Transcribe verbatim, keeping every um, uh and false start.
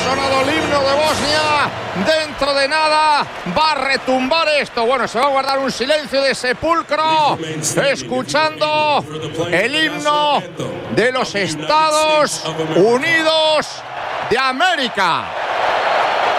sonado el himno de Bosnia. Dentro de nada va a retumbar esto. Bueno, se va a guardar un silencio de sepulcro escuchando el himno de los Estados Unidos de América.